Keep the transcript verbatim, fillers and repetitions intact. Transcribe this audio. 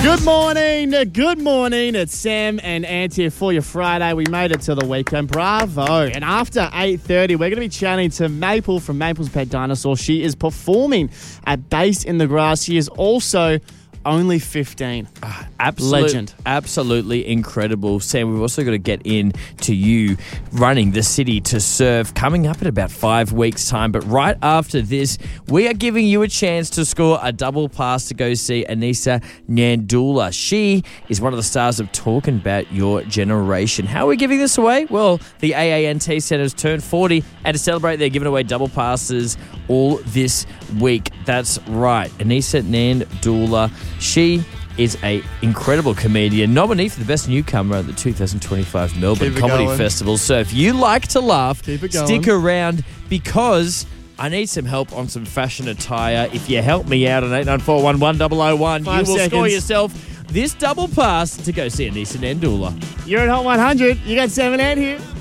Good morning, good morning. It's Sam and Ant here for your Friday. We made it to the weekend. Bravo. And after eight thirty, we're going to be chatting to Maple from Maple's Pet Dinosaur. She is performing at Base in the Grass. She is also only fifteen. Uh, absolute, Legend. Absolutely incredible. Sam, we've also got to get in to you running the City to Serve coming up in about five weeks' time. But right after this, we are giving you a chance to score a double pass to go see Anissa Nyandula. She is one of the stars of Talking About Your Generation. How are we giving this away? Well, the A A N T Centre's turned forty, and to celebrate, they're giving away double passes all this week. That's right. Anissa Nyandula. She is a incredible comedian, nominee for the Best Newcomer at the two thousand twenty-five Melbourne Keep it Comedy going. Festival. So if you like to laugh, Keep it going. stick around because I need some help on some fashion attire. If you help me out on eight nine four one one zero zero one, you Five will score seconds. yourself this double pass to go see Anissa Nyandula. You're at Hot one hundred. You got Sam and Ant here.